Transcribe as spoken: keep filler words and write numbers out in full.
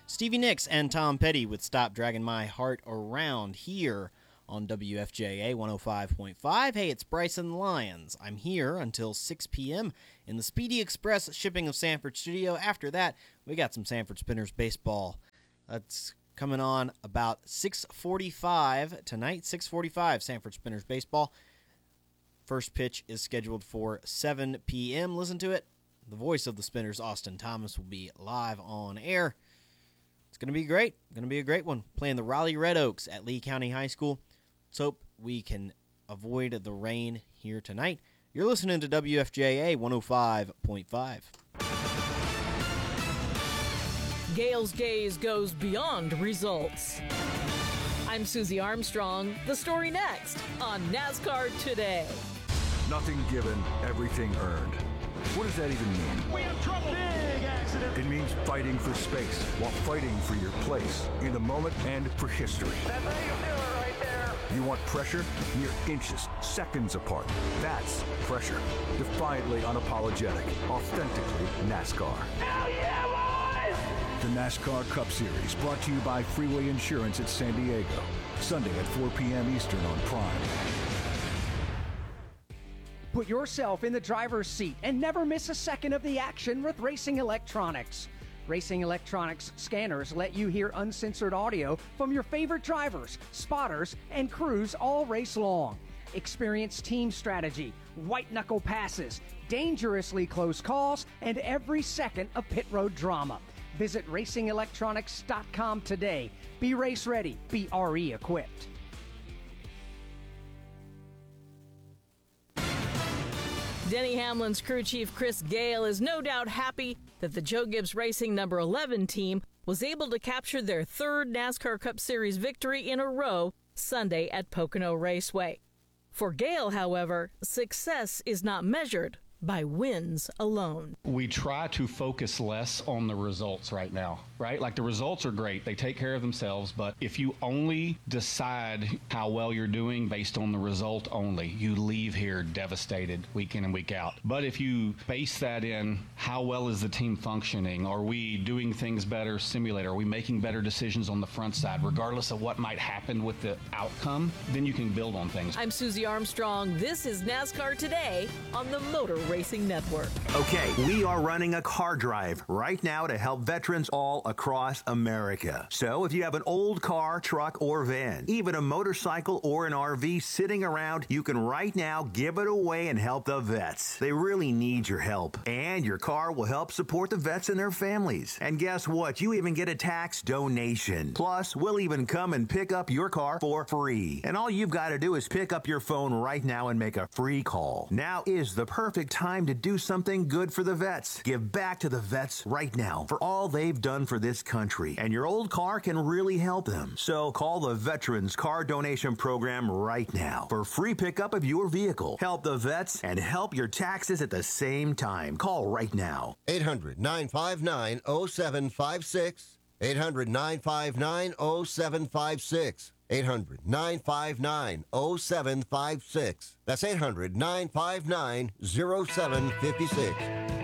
Stevie Nicks and Tom Petty with Stop Dragging My Heart Around here on W F J A one oh five point five. Hey, it's Bryson Lyons. I'm here until six p.m. in the Speedy Express Shipping of Sanford studio. After that, we got some Sanford Spinners baseball. That's coming on about six forty-five tonight, six forty-five, Sanford Spinners baseball. First pitch is scheduled for seven p.m. Listen to it. The voice of the Spinners, Austin Thomas, will be live on air. It's going to be great. Going to be a great one. Playing the Raleigh Red Oaks at Lee County High School. Let's hope we can avoid the rain here tonight. You're listening to W F J A one oh five point five. Gale's gaze goes beyond results. I'm Susie Armstrong. The story next on NASCAR Today. Nothing given, everything earned. What does that even mean? We have trouble. Big accident. It means fighting for space while fighting for your place in the moment and for history. That's how you do it right there. You want pressure? Mere inches, seconds apart. That's pressure. Defiantly unapologetic. Authentically NASCAR. Hell yeah, boys! The NASCAR Cup Series, brought to you by Freeway Insurance at San Diego. Sunday at four p.m. Eastern on Prime. Put yourself in the driver's seat and never miss a second of the action with Racing Electronics. Racing Electronics scanners let you hear uncensored audio from your favorite drivers, spotters, and crews all race long. Experience team strategy, white-knuckle passes, dangerously close calls, and every second of pit road drama. Visit racing electronics dot com today. Be race ready. Be R E equipped. Denny Hamlin's crew chief Chris Gale is no doubt happy that the Joe Gibbs Racing number eleven team was able to capture their third NASCAR Cup Series victory in a row Sunday at Pocono Raceway. For Gale, however, success is not measured by wins alone. We try to focus less on the results right now, right? Like the results are great. They take care of themselves. But if you only decide how well you're doing based on the result only, you leave here devastated week in and week out. But if you base that in how well is the team functioning? Are we doing things better? Simulator? Are we making better decisions on the front side, regardless of what might happen with the outcome? Then you can build on things. I'm Susie Armstrong. This is NASCAR Today on the Motor Racing Network. Okay, we are running a car drive right now to help veterans all across America. So if you have an old car, truck, or van, even a motorcycle or an R V sitting around, you can right now give it away and help the vets. They really need your help. And your car will help support the vets and their families. And guess what? You even get a tax donation. Plus, we'll even come and pick up your car for free. And all you've got to do is pick up your phone right now and make a free call. Now is the perfect time to do something good for the vets. Give back to the vets right now for all they've done for this country. And your old car can really help them. So call the Veterans Car Donation Program right now for free pickup of your vehicle. Help the vets and help your taxes at the same time. Call right now. eight hundred nine five nine oh seven five six. eight hundred nine five nine oh seven five six. eight hundred nine five nine oh seven five six. That's eight hundred nine five nine oh seven five six.